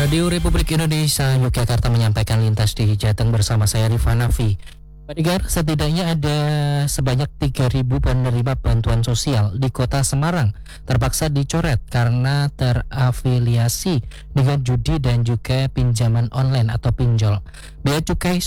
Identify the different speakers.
Speaker 1: Radio Republik Indonesia Yogyakarta menyampaikan lintas di Jateng bersama saya Rifan Nafi. Pendengar, setidaknya ada sebanyak 3.000 penerima bantuan sosial di Kota Semarang terpaksa dicoret karena terafiliasi dengan judi dan juga pinjaman online atau pinjol. Bea Cukai